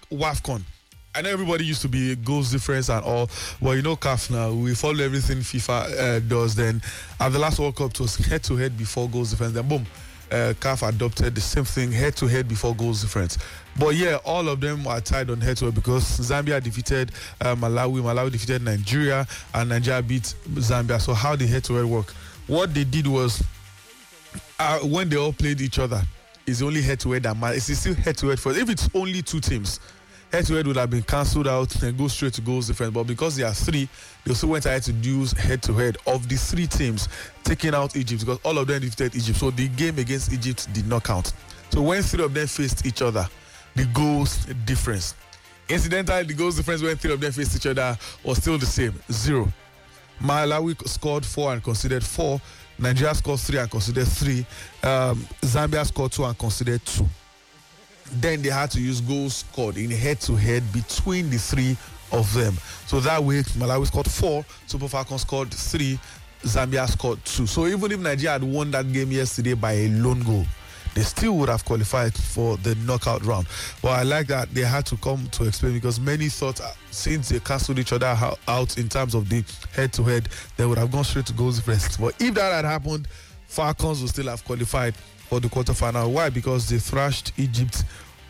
WAFCON. I know everybody used to be goals difference and all, but you know CAF now, we follow everything FIFA does. Then at the last World Cup, it was head-to-head before goals difference. Then boom, CAF adopted the same thing, head-to-head before goals difference. But yeah, all of them are tied on head-to-head because Zambia defeated Malawi defeated Nigeria, and Nigeria beat Zambia. So how the head-to-head work? What they did was, when they all played each other, it's only head-to-head that matters. It's still head-to-head first. If it's only two teams, head-to-head would have been cancelled out and go straight to goals difference. But because there are three, they also went ahead to use head-to-head of the three teams, taking out Egypt because all of them defeated Egypt. So the game against Egypt did not count. So when three of them faced each other, the goals difference. Incidentally, the goals difference when three of them faced each other was still the same, 0. Malawi scored 4 and conceded 4. Nigeria scored 3 and considered 3. Zambia scored 2 and considered 2. Then they had to use goals scored in head-to-head between the three of them. So that way, Malawi scored 4, Super Falcons scored 3, Zambia scored 2. So even if Nigeria had won that game yesterday by a lone goal, they still would have qualified for the knockout round. But I like that they had to come to explain because many thought since they cancelled each other out in terms of the head-to-head, they would have gone straight to goals difference. But if that had happened, Falcons would still have qualified for the quarterfinal. Why? Because they thrashed Egypt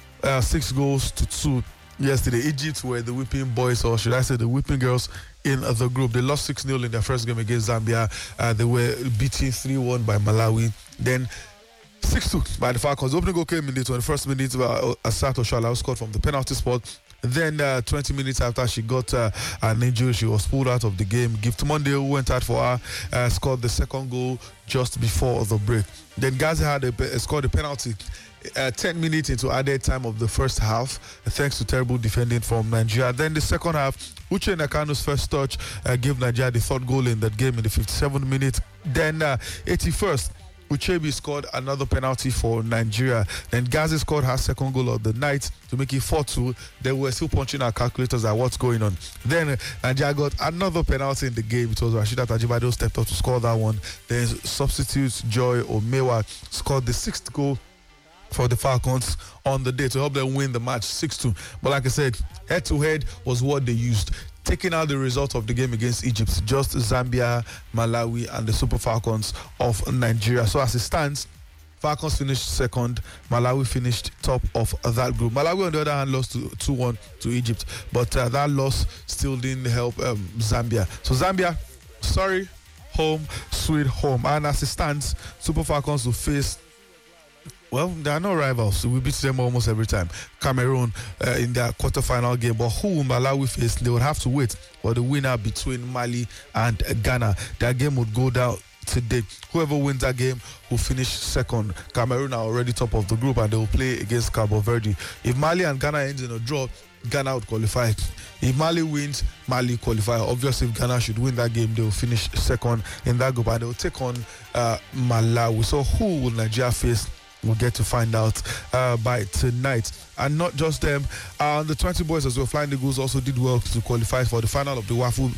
6-2 yesterday. Egypt were the whipping boys, or should I say the whipping girls, in the group. They lost 6-0 in their first game against Zambia. They were beaten 3-1 by Malawi. Then 6-2 by the Falcons. The opening goal came in the 21st minute. Asato Shala scored from the penalty spot. Then 20 minutes after she got an injury, she was pulled out of the game. Gift Monday, who went out for her, scored the second goal just before the break. Then Gazi had scored a penalty 10 minutes into added time of the first half, thanks to terrible defending from Nigeria. Then the second half, Uche Nakano's first touch gave Nigeria the third goal in that game in the 57th minute. Then 81st, Uchebi scored another penalty for Nigeria. Then Gazi scored her second goal of the night to make it 4-2. They were still punching our calculators at what's going on. Then Nigeria got another penalty in the game. It was Rashida Tajibade who stepped up to score that one. Then substitute Joy Omewa scored the 6th goal for the Falcons on the day to help them win the match 6-2. But like I said, head-to-head was what they used, taking out the result of the game against Egypt, just Zambia, Malawi, and the Super Falcons of Nigeria. So as it stands, Falcons finished second, Malawi finished top of that group. Malawi, on the other hand, lost 2-1 to Egypt, but that loss still didn't help Zambia. So Zambia, sorry, home, sweet home. And as it stands, Super Falcons will face, well, they are no rivals. We beat them almost every time. Cameroon in their quarterfinal game. But who will Malawi face? They would have to wait for the winner between Mali and Ghana. That game would go down today. Whoever wins that game will finish second. Cameroon are already top of the group and they will play against Cabo Verde. If Mali and Ghana ends in a draw, Ghana would qualify. If Mali wins, Mali qualify. Obviously, if Ghana should win that game, they will finish second in that group and they will take on Malawi. So who will Nigeria face? We'll get to find out by tonight. And not just them, the 20 boys as well, Flying Eagles also did well to qualify for the final of the WAFU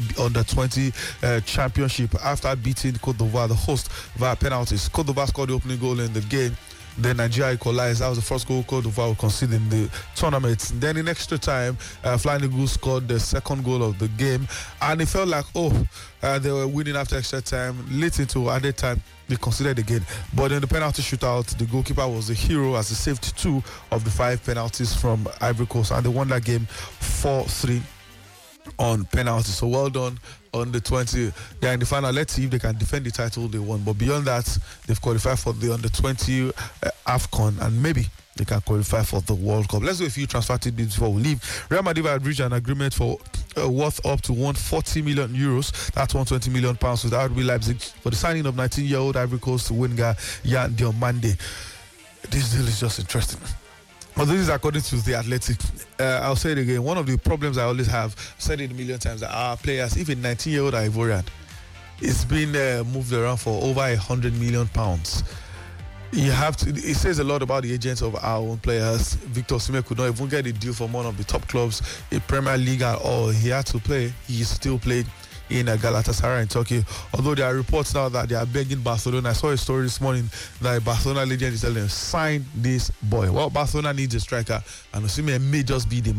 Under-20 Championship after beating Cote d'Ivoire, the host, via penalties. Cote d'Ivoire scored the opening goal in the game. Then Nigeria equalized. That was the first goal Cote d'Ivoire conceded in the tournament. Then in extra time, Flying Eagles scored the second goal of the game. And it felt like, they were winning after extra time. Late into added time, they conceded again. But in the penalty shootout, the goalkeeper was the hero as he saved 2 of the 5 penalties from Ivory Coast. And they won that game 4-3 on penalty. So well done on the 20. They're in the final. Let's see if they can defend the title they won. But beyond that, they've qualified for the under-20 AFCON, and maybe they can qualify for the World Cup. Let's do a few transfer tidbits before we leave. Real Madrid had reached an agreement for worth up to 140 million euros. That's 120 million pounds with RB Leipzig for the signing of 19-year-old Ivory Coast winger Yan Diomande. This deal is just interesting. But this is according to The Athletic. I'll say it again. One of the problems I always have, I've said it a million times, that our players, even 19-year-old Ivorian, it's been moved around for over 100 million pounds. You have to. It says a lot about the agents of our own players. Victor Osimhen could not even get a deal from one of the top clubs in Premier League at all. He had to play. He still played in Galatasaray in Turkey. Although there are reports now that they are begging Barcelona. I saw a story this morning that a Barcelona legend is telling them, sign this boy. Well, Barcelona needs a striker, and Osimhen may just be the